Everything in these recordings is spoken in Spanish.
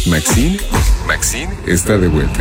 Maxine, Maxine está de vuelta.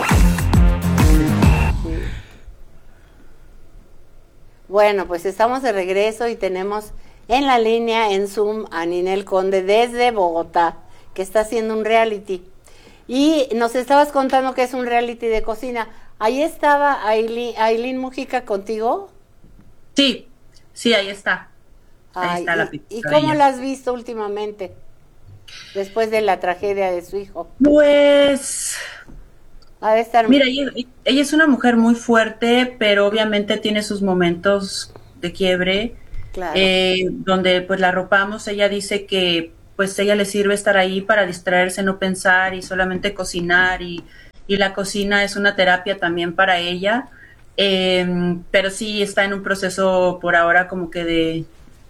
Bueno, pues estamos de regreso y tenemos en la línea en Zoom a Ninel Conde desde Bogotá, que está haciendo un reality. Y nos estabas contando que es un reality de cocina. ¿Ahí estaba Ailín Mujica contigo? Sí, sí, ahí está. Ahí está la pizza. ¿Y cómo la has visto últimamente? Después de la tragedia de su hijo. Pues... Mira, ella es una mujer muy fuerte, pero obviamente tiene sus momentos de quiebre, claro. Donde pues la arropamos. Ella dice que pues ella le sirve estar ahí para distraerse, no pensar y solamente cocinar, y la cocina es una terapia también para ella, pero sí está en un proceso por ahora como que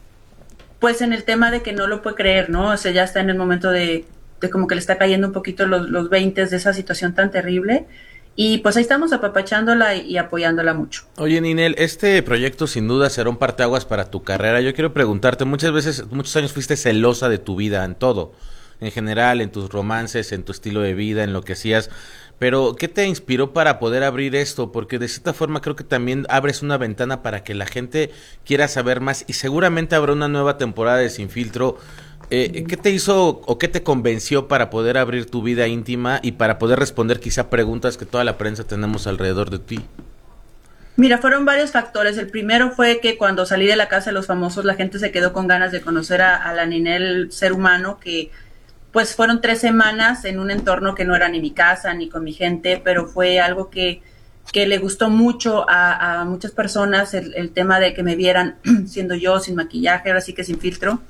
pues en el tema de que no lo puede creer, ¿no? O sea, ya está en el momento de como que le está cayendo un poquito los 20 de esa situación tan terrible. Y pues ahí estamos apapachándola y apoyándola mucho. Oye, Ninel, este proyecto sin duda será un parteaguas para tu carrera. Yo quiero preguntarte, muchos años fuiste celosa de tu vida en todo, en general, en tus romances, en tu estilo de vida, en lo que hacías. Pero, ¿qué te inspiró para poder abrir esto? Porque de cierta forma creo que también abres una ventana para que la gente quiera saber más, y seguramente habrá una nueva temporada de Sin Filtro. ¿Qué te hizo o qué te convenció para poder abrir tu vida íntima y para poder responder quizá preguntas que toda la prensa tenemos alrededor de ti? Mira, fueron varios factores. El primero fue que cuando salí de la casa de los famosos, la gente se quedó con ganas de conocer a la Ninel ser humano, que pues fueron 3 semanas en un entorno que no era ni mi casa ni con mi gente, pero fue algo que le gustó mucho a muchas personas, el tema de que me vieran siendo yo, sin maquillaje, ahora sí que sin filtro.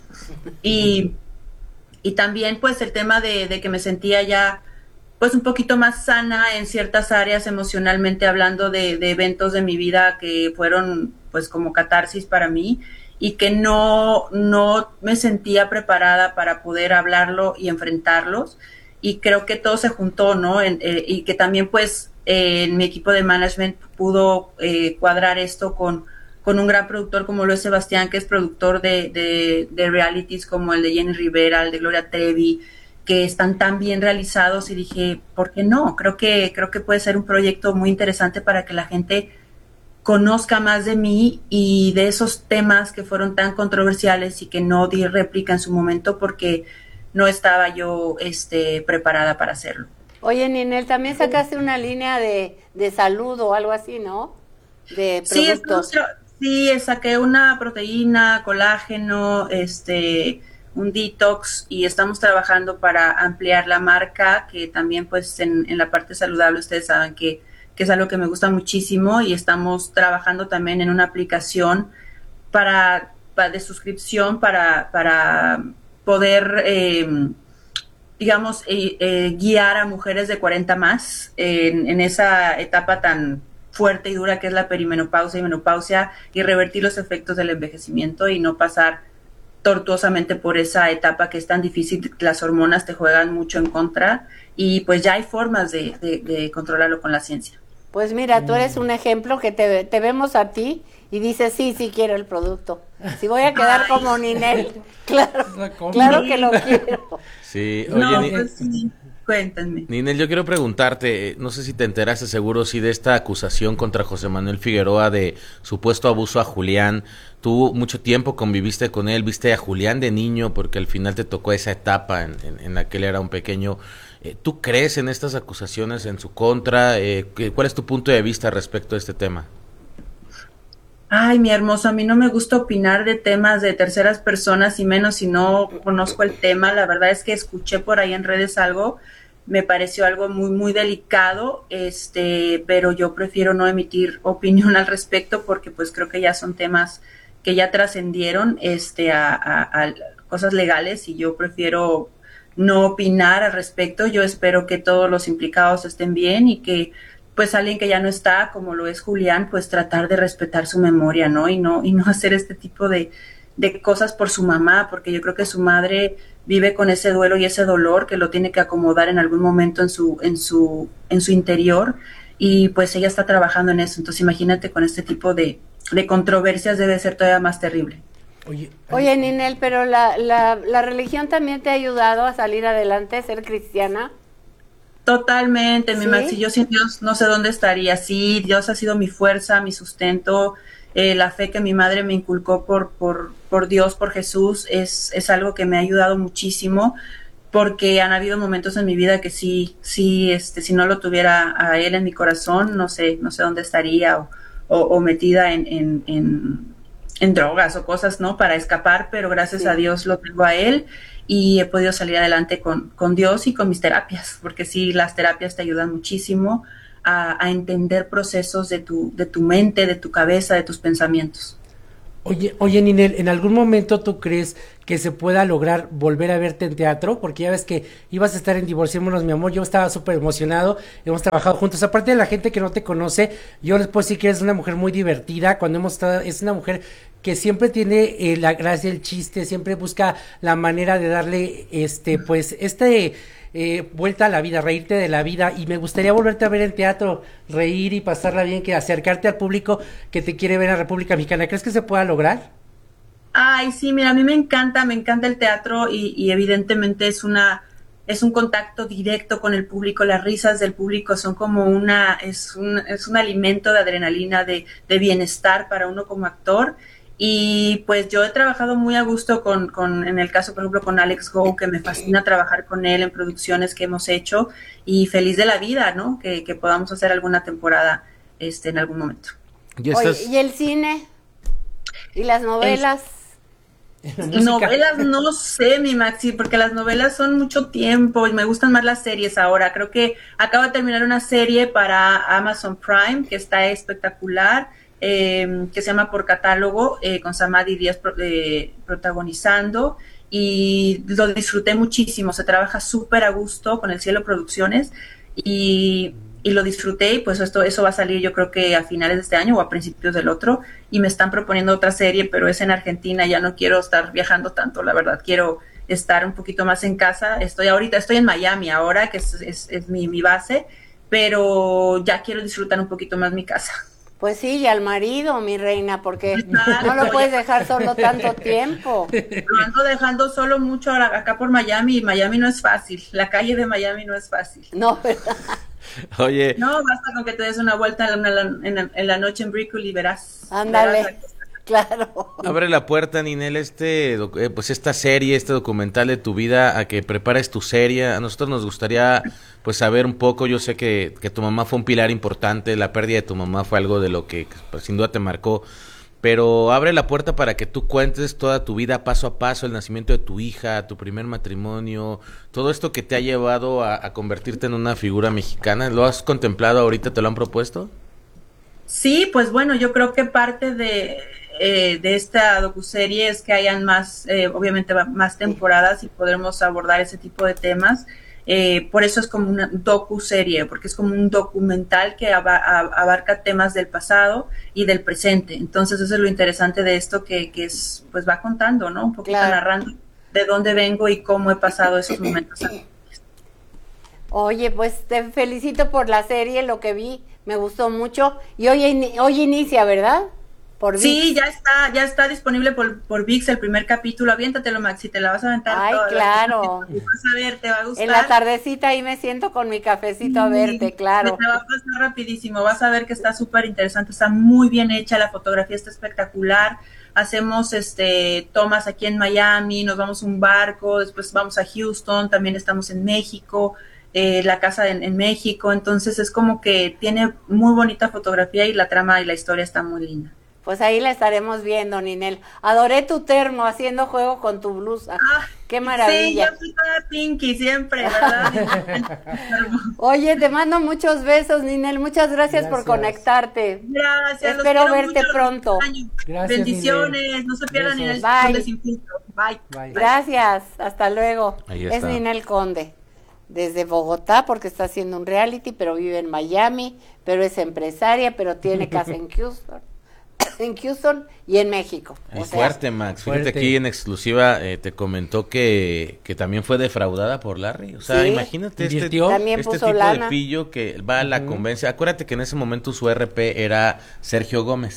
Y también pues el tema de que me sentía ya pues un poquito más sana en ciertas áreas emocionalmente hablando, de eventos de mi vida que fueron pues como catarsis para mí, y que no me sentía preparada para poder hablarlo y enfrentarlos, y creo que todo se juntó, ¿no? Y que también pues en mi equipo de management pudo cuadrar esto con un gran productor como lo es Sebastián, que es productor de realities como el de Jenny Rivera, el de Gloria Trevi, que están tan bien realizados, y dije, ¿por qué no? Creo que puede ser un proyecto muy interesante para que la gente conozca más de mí y de esos temas que fueron tan controversiales y que no di réplica en su momento porque no estaba yo preparada para hacerlo. Oye, Ninel, también sacaste una línea de salud o algo así, ¿no? De productos. Sí, saqué una proteína, colágeno, un detox, y estamos trabajando para ampliar la marca, que también pues en la parte saludable ustedes saben que es algo que me gusta muchísimo, y estamos trabajando también en una aplicación de suscripción para poder, digamos, guiar a mujeres de 40 más en esa etapa tan fuerte y dura que es la perimenopausia y menopausia, y revertir los efectos del envejecimiento y no pasar tortuosamente por esa etapa que es tan difícil. Las hormonas te juegan mucho en contra, y pues ya hay formas de controlarlo con la ciencia. Pues mira, tú eres un ejemplo que te vemos a ti y dices, sí quiero el producto. Si voy a quedar como Ninel, claro que lo quiero. Sí, oye, pues sí. Cuéntame. Ninel, yo quiero preguntarte, no sé si te enteraste seguro sí de esta acusación contra José Manuel Figueroa de supuesto abuso a Julián. Tú mucho tiempo conviviste con él, viste a Julián de niño porque al final te tocó esa etapa en la que él era un pequeño. ¿Tú crees en estas acusaciones en su contra? ¿Cuál es tu punto de vista respecto a este tema? Ay, mi hermoso, a mí no me gusta opinar de temas de terceras personas, y menos si no conozco el tema. La verdad es que escuché por ahí en redes algo, me pareció algo muy, muy delicado, pero yo prefiero no emitir opinión al respecto porque pues creo que ya son temas que ya trascendieron a cosas legales, y yo prefiero no opinar al respecto. Yo espero que todos los implicados estén bien, y que pues alguien que ya no está, como lo es Julián, pues tratar de respetar su memoria, ¿no? Y no hacer este tipo de cosas por su mamá, porque yo creo que su madre vive con ese duelo y ese dolor que lo tiene que acomodar en algún momento en su interior, y pues ella está trabajando en eso. Entonces imagínate, con este tipo de controversias debe ser todavía más terrible. Oye, Ninel, pero la religión también te ha ayudado a salir adelante, ser cristiana. Totalmente, mi ¿Sí? Maxi, yo sin Dios no sé dónde estaría. Sí, Dios ha sido mi fuerza, mi sustento, la fe que mi madre me inculcó por Dios, por Jesús, es algo que me ha ayudado muchísimo, porque han habido momentos en mi vida que si no lo tuviera a él en mi corazón, no sé dónde estaría o metida en drogas o cosas, ¿no? Para escapar, pero gracias a Dios lo tengo a él y he podido salir adelante con Dios y con mis terapias, porque sí, las terapias te ayudan muchísimo a entender procesos de tu mente, de tu cabeza, de tus pensamientos. Oye, Ninel, ¿en algún momento tú crees que se pueda lograr volver a verte en teatro? Porque ya ves que ibas a estar en Divorciémonos, mi amor, yo estaba súper emocionado, hemos trabajado juntos, aparte de la gente que no te conoce, yo les puedo decir que eres una mujer muy divertida, cuando hemos estado, es una mujer que siempre tiene la gracia, el chiste, siempre busca la manera de darle, vuelta a la vida, reírte de la vida, y me gustaría volverte a ver en teatro, reír y pasarla bien, que acercarte al público que te quiere ver en la República Mexicana. ¿Crees que se pueda lograr? Ay, sí, mira, a mí me encanta el teatro y evidentemente es un contacto directo con el público, las risas del público son como es un alimento de adrenalina, de bienestar para uno como actor. Y pues yo he trabajado muy a gusto en el caso, por ejemplo, con Alex Go, que me fascina trabajar con él en producciones que hemos hecho, y feliz de la vida, ¿no? Que podamos hacer alguna temporada en algún momento. Oye, ¿y el cine? ¿Y las novelas? Novelas no sé, mi Maxi, porque las novelas son mucho tiempo y me gustan más las series ahora. Creo que acabo de terminar una serie para Amazon Prime que está espectacular, que se llama Por Catálogo, con Samadhi Díaz protagonizando, y lo disfruté muchísimo. Se trabaja súper a gusto con El Cielo Producciones y lo disfruté, y pues eso va a salir yo creo que a finales de este año o a principios del otro, y me están proponiendo otra serie, pero es en Argentina. Ya no quiero estar viajando tanto, la verdad, quiero estar un poquito más en casa. Estoy en Miami ahora, que es mi base, pero ya quiero disfrutar un poquito más mi casa. Pues sí, y al marido, mi reina, porque no lo puedes dejar solo tanto tiempo. Lo ando dejando solo mucho acá por Miami, y Miami no es fácil, la calle de Miami no es fácil. No, ¿verdad? Oye. No, basta con que te des una vuelta en la noche en Brickell y verás. Ándale, claro. Abre la puerta, Ninel, pues esta serie, este documental de tu vida, a que prepares tu serie. A nosotros nos gustaría pues saber un poco. Yo sé que tu mamá fue un pilar importante, la pérdida de tu mamá fue algo de lo que pues, sin duda te marcó, pero abre la puerta para que tú cuentes toda tu vida paso a paso, el nacimiento de tu hija, tu primer matrimonio, todo esto que te ha llevado a convertirte en una figura mexicana. ¿Lo has contemplado ahorita? ¿Te lo han propuesto? Sí, pues bueno, yo creo que parte de esta docuserie es que hayan obviamente más temporadas y podremos abordar ese tipo de temas. Por eso es como una docuserie, porque es como un documental que abarca temas del pasado y del presente. Entonces eso es lo interesante de esto, que es, pues va contando, ¿no? Un poquito narrando de dónde vengo y cómo he pasado esos momentos. Oye, pues te felicito por la serie, lo que vi, me gustó mucho. Y hoy inicia, ¿verdad? Por ViX. Sí, ya está disponible por ViX el primer capítulo. Aviéntatelo, Maxi, te la vas a aventar. Ay, claro. Vas a ver, te va a gustar. En la tardecita ahí me siento con mi cafecito a verte, claro. Te va a pasar rapidísimo, vas a ver que está súper interesante, está muy bien hecha, la fotografía está espectacular. Hacemos tomas aquí en Miami, nos vamos a un barco, después vamos a Houston, también estamos en México, la casa en México. Entonces es como que tiene muy bonita fotografía y la trama y la historia está muy linda. Pues ahí la estaremos viendo, Ninel. Adoré tu termo haciendo juego con tu blusa. ¡Qué maravilla! Sí, yo soy toda pinky siempre, ¿verdad? Oye, te mando muchos besos, Ninel. Muchas gracias por conectarte. Gracias. Espero verte pronto. Gracias, bendiciones. Ninel. No se pierdan ni el desinflicto. Bye. Bye. Gracias. Hasta luego. Ahí está. Es Ninel Conde. Desde Bogotá, porque está haciendo un reality, pero vive en Miami, pero es empresaria, pero tiene casa en Houston y en México. Fuerte, Max. Fíjate, aquí en exclusiva te comentó que también fue defraudada por Larry. O sea, sí, imagínate también este puso tipo lana. de pillo que va a la convence. Acuérdate que en ese momento su RP era Sergio Gómez.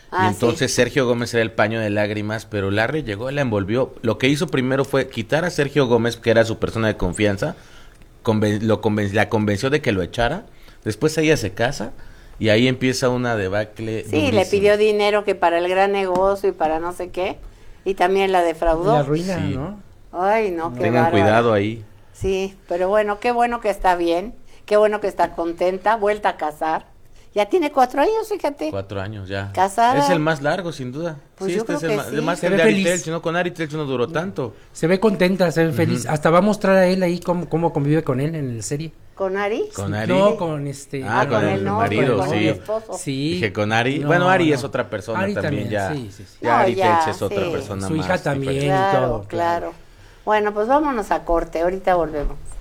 Ah, y entonces Sergio Gómez era el paño de lágrimas, pero Larry llegó y la envolvió. Lo que hizo primero fue quitar a Sergio Gómez, que era su persona de confianza, la convenció de que lo echara, después ella se casa y ahí empieza una debacle. Sí, durísima. le pidió dinero que para el gran negocio y para no sé qué, y también la defraudó. La ruina, Sí. ¿no? Ay, no, qué Tengan bárbara. cuidado ahí. Sí, pero bueno, qué bueno que está bien, qué bueno que está contenta, vuelta a casar. Ya tiene 4 años, fíjate. 4 años ya. Casada. Es el más largo, sin duda. Pues sí, yo este creo es el que más, sí. además Se que ve el de feliz. Aritel, no con Aritel no duró tanto. Se ve contenta, se ve feliz. Hasta va a mostrar a él ahí cómo convive con él en la serie. ¿Con Ari? Con Ari. No, con este. Ah, con el no, marido, con sí. el esposo. Sí. Dije con Ari. No, Bueno, Ari no. es otra persona Ari también, ya. sí, sí, sí. Ya No, Ari ya, Telch es otra sí. persona Su más. hija también. diferente. Claro, todo, claro. claro. Bueno, pues vámonos a corte, ahorita volvemos.